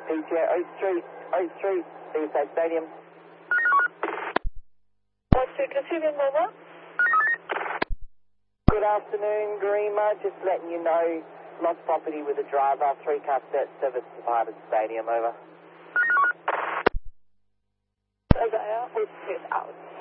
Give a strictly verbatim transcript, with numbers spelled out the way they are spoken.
P T A Oak Street, Oak Street, Seaside Stadium. What's your Casino Mobile? Good afternoon, Greenma. Just letting you know, lost property with a driver, three car set, service departed stadium, over. Isaiah, which is out.